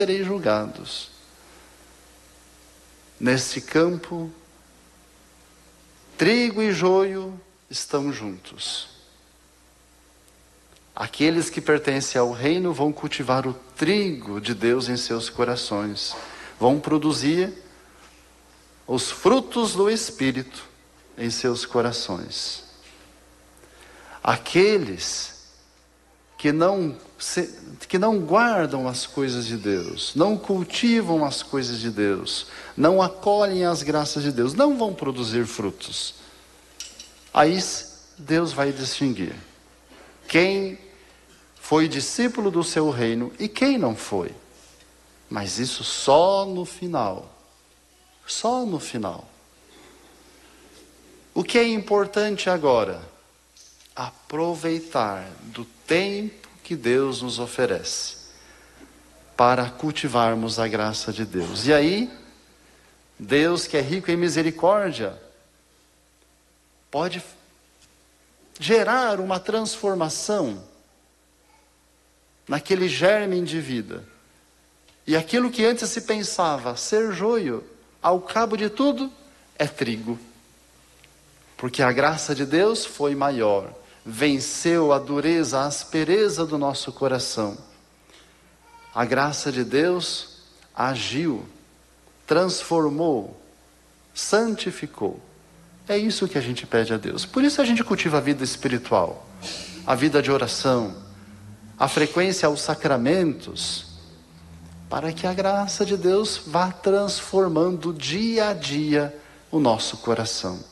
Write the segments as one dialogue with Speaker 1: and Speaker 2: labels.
Speaker 1: sereis julgados. Nesse campo, trigo e joio estão juntos. Aqueles que pertencem ao reino vão cultivar o trigo de Deus em seus corações, vão produzir os frutos do Espírito em seus corações. Aqueles que não guardam as coisas de Deus, não cultivam as coisas de Deus, não acolhem as graças de Deus, não vão produzir frutos. Aí Deus vai distinguir quem foi discípulo do seu reino e quem não foi. Mas isso só no final. Só no final. O que é importante agora? Aproveitar do tempo que Deus nos oferece para cultivarmos a graça de Deus. E aí, Deus, que é rico em misericórdia, pode gerar uma transformação naquele germe de vida. E aquilo que antes se pensava ser joio, ao cabo de tudo, é trigo. Porque a graça de Deus foi maior, venceu a dureza, a aspereza do nosso coração. A graça de Deus agiu, transformou, santificou. É isso que a gente pede a Deus. Por isso a gente cultiva a vida espiritual, a vida de oração, a frequência aos sacramentos, para que a graça de Deus vá transformando dia a dia o nosso coração.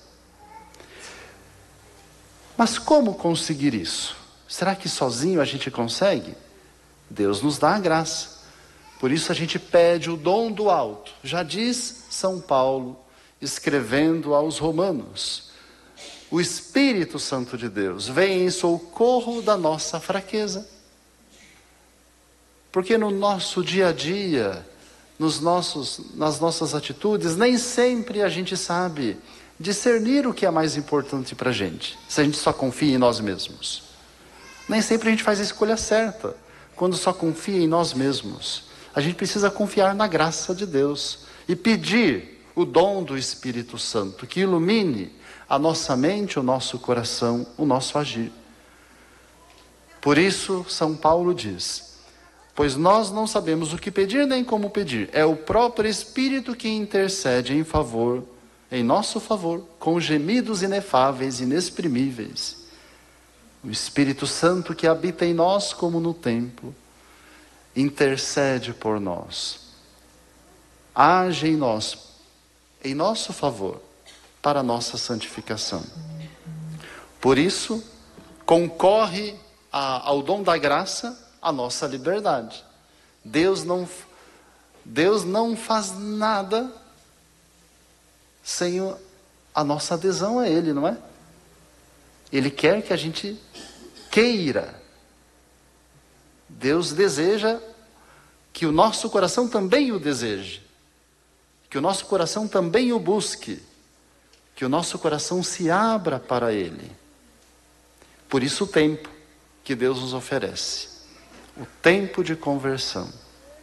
Speaker 1: Mas como conseguir isso? Será que sozinho a gente consegue? Deus nos dá a graça. Por isso a gente pede o dom do alto. Já diz São Paulo, escrevendo aos Romanos: o Espírito Santo de Deus vem em socorro da nossa fraqueza. Porque no nosso dia a dia, nas nossas atitudes, nem sempre a gente sabe discernir o que é mais importante para a gente, se a gente só confia em nós mesmos. Nem sempre a gente faz a escolha certa, quando só confia em nós mesmos. A gente precisa confiar na graça de Deus e pedir o dom do Espírito Santo, que ilumine a nossa mente, o nosso coração, o nosso agir. Por isso, São Paulo diz: pois nós não sabemos o que pedir nem como pedir. É o próprio Espírito que intercede em nosso favor, com gemidos inefáveis, inexprimíveis. O Espírito Santo que habita em nós como no templo, intercede por nós. Age em nós, em nosso favor, para a nossa santificação. Por isso, concorre ao dom da graça a nossa liberdade. Deus não faz nada sem a nossa adesão a Ele, não é? Ele quer que a gente queira. Deus deseja que o nosso coração também o deseje, que o nosso coração também o busque, que o nosso coração se abra para Ele. Por isso o tempo que Deus nos oferece, o tempo de conversão.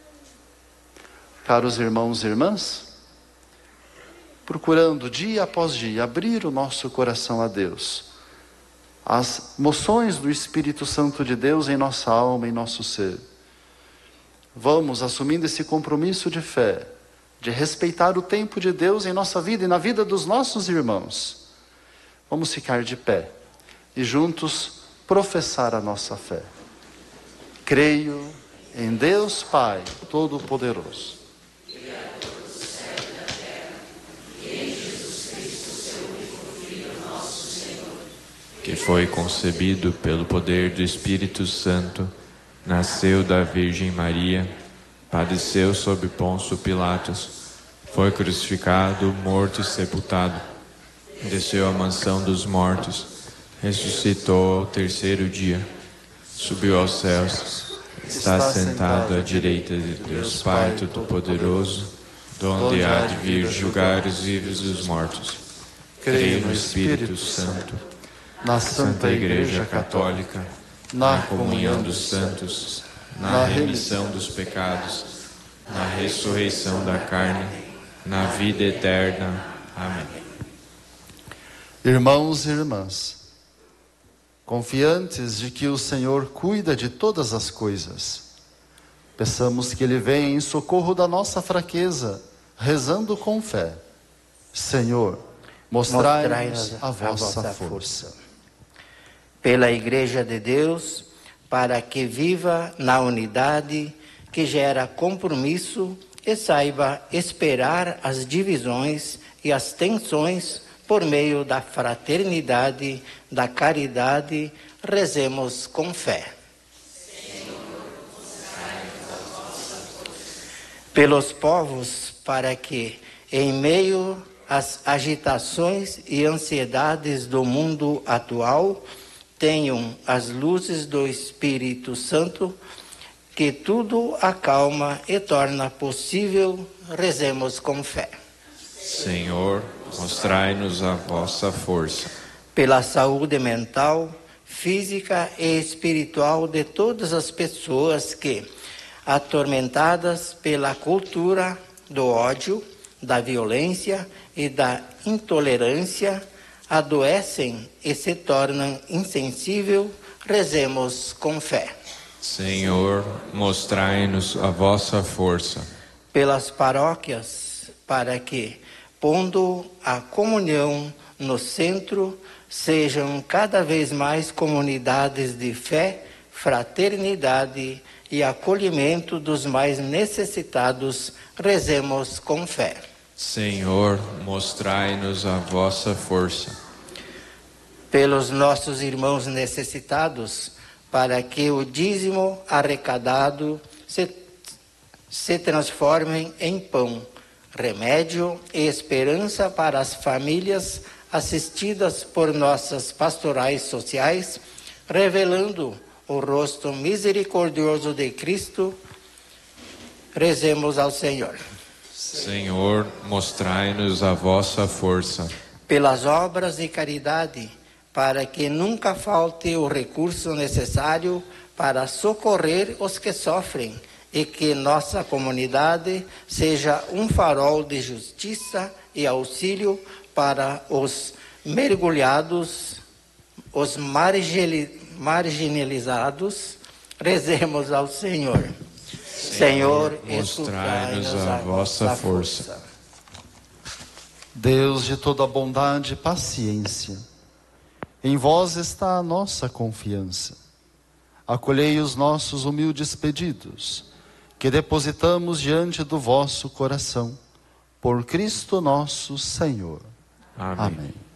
Speaker 1: Caros irmãos e irmãs, procurando dia após dia abrir o nosso coração a Deus, as moções do Espírito Santo de Deus em nossa alma, em nosso ser, vamos assumindo esse compromisso de fé, de respeitar o tempo de Deus em nossa vida e na vida dos nossos irmãos. Vamos ficar de pé e juntos professar a nossa fé. Creio em Deus Pai Todo-Poderoso,
Speaker 2: que foi concebido pelo poder do Espírito Santo, nasceu da Virgem Maria, padeceu sob Pôncio Pilatos, foi crucificado, morto e sepultado, desceu à mansão dos mortos, ressuscitou ao terceiro dia, subiu aos céus, está sentado à direita de Deus Pai Todo-Poderoso, donde há de vir julgar os vivos e os mortos. Creio no Espírito Santo, na Santa Igreja Católica, na comunhão dos santos, na remissão dos pecados, ressurreição da carne, na vida eterna. Amém.
Speaker 1: Irmãos e irmãs, confiantes de que o Senhor cuida de todas as coisas, peçamos que Ele venha em socorro da nossa fraqueza, rezando com fé. Senhor, mostrai-nos a vossa força.
Speaker 3: Pela Igreja de Deus, para que viva na unidade que gera compromisso e saiba esperar as divisões e as tensões por meio da fraternidade, da caridade, rezemos com fé. Pelos povos, para que, em meio às agitações e ansiedades do mundo atual, tenham as luzes do Espírito Santo, que tudo acalma e torna possível, rezemos com fé.
Speaker 2: Senhor, mostrai-nos a vossa força.
Speaker 3: Pela saúde mental, física e espiritual de todas as pessoas que, atormentadas pela cultura do ódio, da violência e da intolerância, adoecem e se tornam insensíveis, rezemos com fé.
Speaker 2: Senhor, mostrai-nos a vossa força.
Speaker 3: Pelas paróquias, para que, pondo a comunhão no centro, sejam cada vez mais comunidades de fé, fraternidade e acolhimento dos mais necessitados, rezemos com fé.
Speaker 2: Senhor, mostrai-nos a vossa força.
Speaker 3: Pelos nossos irmãos necessitados, para que o dízimo arrecadado se transforme em pão, remédio e esperança para as famílias assistidas por nossas pastorais sociais, revelando o rosto misericordioso de Cristo, rezemos ao Senhor.
Speaker 2: Senhor, mostrai-nos a vossa força.
Speaker 3: Pelas obras de caridade, para que nunca falte o recurso necessário para socorrer os que sofrem e que nossa comunidade seja um farol de justiça e auxílio para os mergulhados, os marginalizados, rezemos ao Senhor. Senhor,
Speaker 2: mostrai-nos a vossa força.
Speaker 1: Deus de toda bondade e paciência, em vós está a nossa confiança. Acolhei os nossos humildes pedidos, que depositamos diante do vosso coração, por Cristo nosso Senhor.
Speaker 2: Amém.
Speaker 1: Amém.